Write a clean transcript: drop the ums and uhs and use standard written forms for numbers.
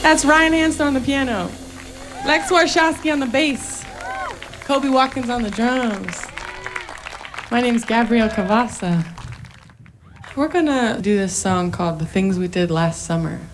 That's Ryan Hansen on the piano. Lex Warshawski on the bass. Kobe Watkins on the drums. My name's Gabrielle Cavassa. We're gonna do this song called The Things We Did Last Summer.